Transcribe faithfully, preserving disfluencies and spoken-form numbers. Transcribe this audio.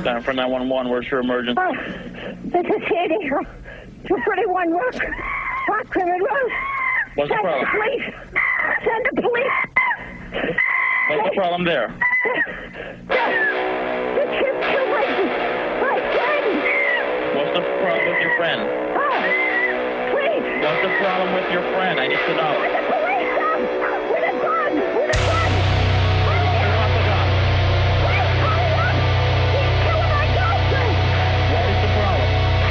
Center for nine one one. Where's your emergency? Oh, this is Sandy. two thirty-one Rock, Rock Rimmon Road. What's the Send problem? the police. Send the police. What's the problem there? The, the kid killed my, my friend. What's the problem with your friend? Oh, please. What's the problem with your friend? I need to know. Send the police.